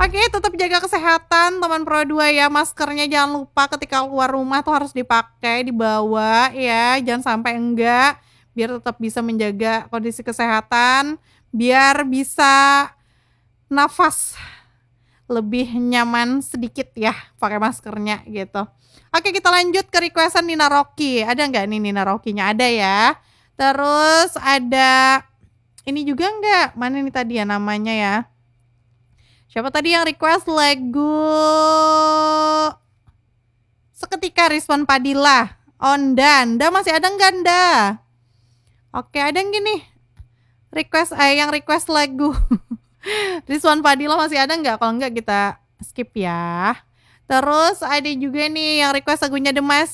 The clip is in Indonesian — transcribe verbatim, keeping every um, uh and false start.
Oke, tetap jaga kesehatan teman Pro dua ya, maskernya jangan lupa ketika keluar rumah tuh harus dipakai, dibawa ya, jangan sampai enggak, biar tetap bisa menjaga kondisi kesehatan, biar bisa nafas lebih nyaman sedikit ya, pakai maskernya gitu. Oke, kita lanjut ke request-an Nina Rocky, ada nggak nih Nina Rocky-nya? Ada ya. Terus ada ini juga nggak, mana nih tadi ya namanya ya? Siapa tadi yang request lagu Seketika Rizwan Padilla, Onda, Nda masih ada nggak Nda? Oke, ada nggak nih? Request eh, yang request lagu Rizwan Padilla masih ada nggak? Kalau nggak kita skip ya. Terus ada juga nih yang request lagunya The Mask